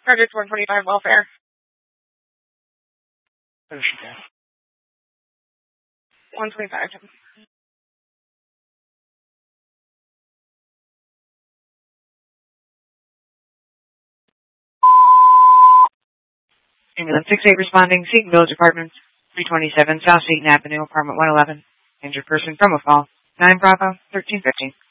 Project 125 welfare. What is she doing? 125. Ambulance 68 responding, Seton Village Apartments, 327 South Seton Avenue, apartment 111. Injured person from a fall. 9 Bravo, 1315.